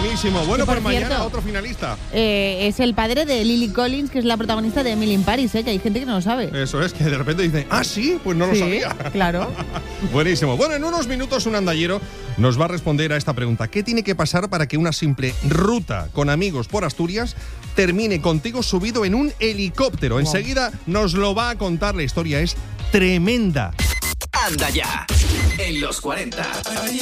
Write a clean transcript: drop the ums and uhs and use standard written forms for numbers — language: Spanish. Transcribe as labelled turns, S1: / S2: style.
S1: Buenísimo. Bueno,
S2: por
S1: pues mañana
S2: cierto,
S1: otro finalista.
S2: Es el padre de Lily Collins, que es la protagonista de Emily in Paris, que hay gente que no lo sabe.
S1: Eso es, que de repente dicen, ah, sí, pues no lo sabía.
S2: Claro.
S1: Buenísimo. Bueno, en unos minutos un andallero nos va a responder a esta pregunta. ¿Qué tiene que pasar para que una simple ruta con amigos por Asturias termine contigo subido en un helicóptero?
S2: Wow.
S1: Enseguida nos lo va a contar. La historia es tremenda.
S3: Anda ya, en los 40.